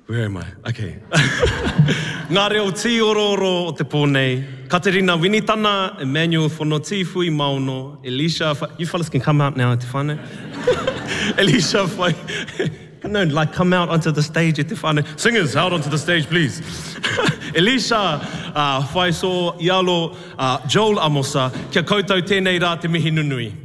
Where am I? Okay. Ngā reo tī oro o te pōnei. Katerina Winitana, Emmanuel Whonotifui Mauno, Elisha... You fellas can come out now, te whānau. Elisha Whai... No, like come out onto the stage, te whānau. Singers, out onto the stage, please. Elisha Whai so Ialo Joel Amosa, kia koutou tēnei rā te mihi nunui.